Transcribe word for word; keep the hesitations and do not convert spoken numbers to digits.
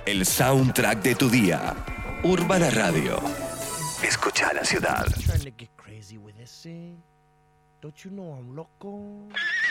El soundtrack de tu día. Urbana Radio. Escucha la ciudad. Trying to get crazy with this, eh? Don't you know I'm loco?